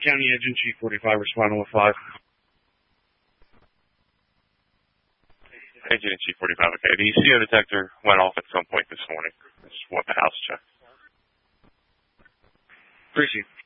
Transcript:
County Engine, Chief 45, responding with 5. Engine Chief 45, okay. The CO detector went off at some point this morning. Just want the house check. Appreciate it.